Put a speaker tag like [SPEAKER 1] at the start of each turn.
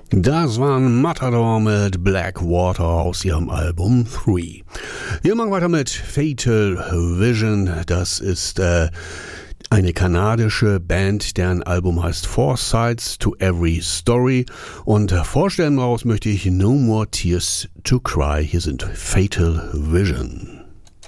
[SPEAKER 1] Das waren Matador mit Blackwater aus ihrem Album 3. Wir machen weiter mit Fatal Vision. Das ist eine kanadische Band, deren Album heißt Four Sides to Every Story. Und vorstellen daraus möchte ich No More Tears to Cry. Hier sind Fatal Vision.